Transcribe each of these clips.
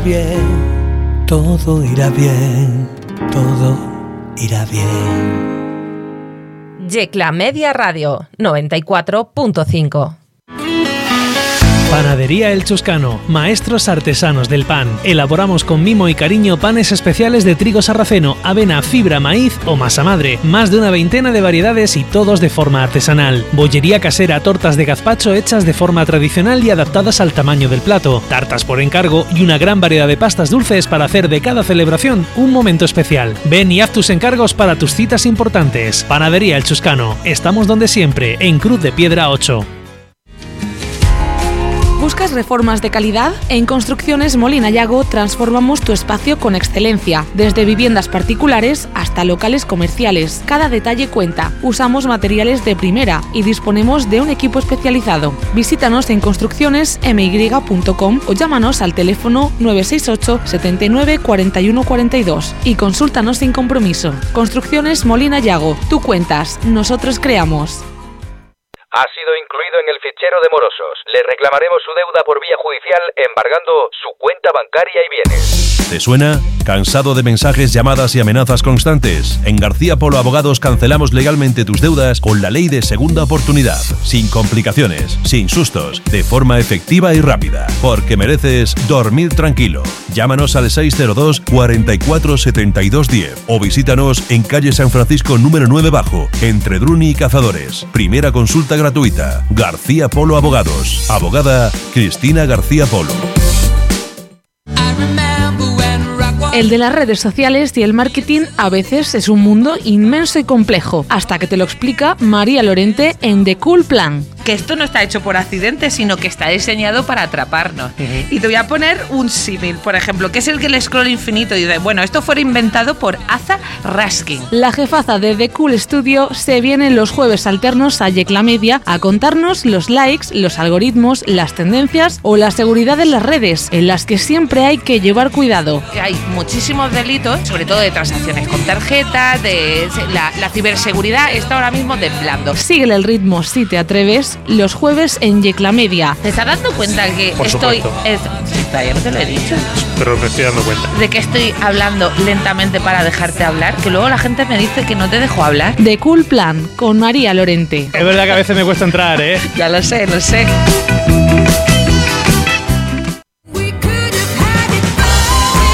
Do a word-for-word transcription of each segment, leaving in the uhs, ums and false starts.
Bien, todo irá bien, todo irá bien. Yecla Media Radio, noventa y cuatro punto cinco. Panadería El Chuscano, maestros artesanos del pan. Elaboramos con mimo y cariño panes especiales de trigo sarraceno, avena, fibra, maíz o masa madre. Más de una veintena de variedades y todos de forma artesanal. Bollería casera, tortas de gazpacho hechas de forma tradicional y adaptadas al tamaño del plato. Tartas por encargo y una gran variedad de pastas dulces para hacer de cada celebración un momento especial. Ven y haz tus encargos para tus citas importantes. Panadería El Chuscano. Estamos donde siempre, en Cruz de Piedra ocho. ¿Buscas reformas de calidad? En Construcciones Molina Yago transformamos tu espacio con excelencia, desde viviendas particulares hasta locales comerciales. Cada detalle cuenta. Usamos materiales de primera y disponemos de un equipo especializado. Visítanos en construcciones m y punto com o llámanos al teléfono nueve seis ocho, setenta y nueve, cuarenta y uno cuarenta y dos y consúltanos sin compromiso. Construcciones Molina Yago. Tú cuentas, nosotros creamos. Ha sido incluido en el fichero de morosos. Le reclamaremos su deuda por vía judicial embargando su cuenta bancaria y bienes. ¿Te suena? ¿Cansado de mensajes, llamadas y amenazas constantes? En García Polo Abogados cancelamos legalmente tus deudas con la ley de segunda oportunidad. Sin complicaciones, sin sustos, de forma efectiva y rápida. Porque mereces dormir tranquilo. Llámanos al seis cero dos, cuarenta y cuatro, setenta y dos, diez o visítanos en calle San Francisco número nueve bajo, entre Druni y Cazadores. Primera consulta gratuita. García Polo Abogados. Abogada Cristina García Polo. El de las redes sociales y el marketing a veces es un mundo inmenso y complejo, hasta que te lo explica María Lorente en The Cool Plan. Que esto no está hecho por accidente, sino que está diseñado para atraparnos. Uh-huh. Y te voy a poner un símil, por ejemplo, que es el que el scroll infinito dice, bueno, esto fue inventado por Aza Raskin. La jefaza de The Cool Studio se viene los jueves alternos a Yecla Media a contarnos los likes, los algoritmos, las tendencias o la seguridad de las redes, en las que siempre hay que llevar cuidado. Hay muchísimos delitos, sobre todo de transacciones con tarjetas, de la, la ciberseguridad está ahora mismo temblando. Síguele el ritmo si te atreves, los jueves en Yecla Media. ¿Te estás dando cuenta que Por estoy... supuesto. Es, sí, todavía no te lo he dicho. Pero me estoy dando cuenta. De que estoy hablando lentamente para dejarte hablar, que luego la gente me dice que no te dejo hablar. The Cool Plan, con María Lorente. Es verdad que a veces me cuesta entrar, ¿eh? Ya lo sé, lo sé.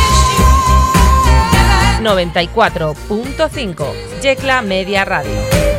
noventa y cuatro punto cinco. Yecla Media Radio.